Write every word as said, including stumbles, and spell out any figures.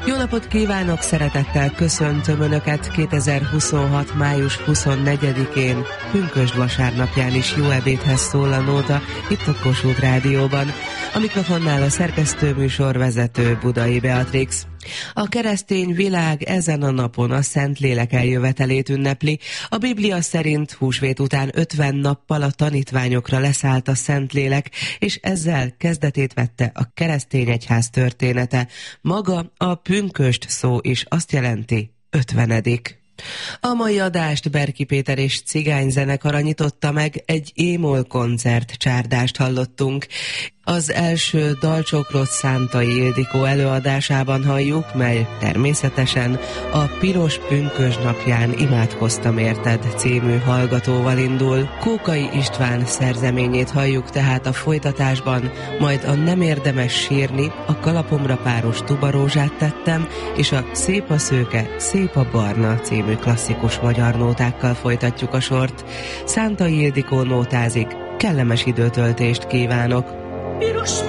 Jó napot kívánok, szeretettel köszöntöm Önöket kétezer-huszonhat. május huszonnegyedikén, pünkösd vasárnapján is jó ebédhez szól a nóta itt a Kossuth Rádióban. A mikrofonnál a szerkesztőműsor vezető Budai Beatrix. A keresztény világ ezen a napon a Szentlélek eljövetelét ünnepli. A Biblia szerint húsvét után ötven nappal a tanítványokra leszállt a Szentlélek, és ezzel kezdetét vette a keresztény egyház története. Maga a pünkösd szó is azt jelenti ötvenedik. A mai adást Berki Péter és Cigány zenekara nyitotta meg, egy émol koncert csárdást hallottunk. Az első dalcsokrot Szántai Ildikó előadásában halljuk, mely természetesen a Piros pünkösd napján imádkoztam érted című hallgatóval indul. Kókai István szerzeményét halljuk tehát a folytatásban, majd a Nem érdemes sírni, a Kalapomra páros tubarózsát tettem, és a Szép a szőke, szép a barna című klasszikus magyar nótákkal folytatjuk a sort. Szántai Ildikó nótázik, kellemes időtöltést kívánok! Piros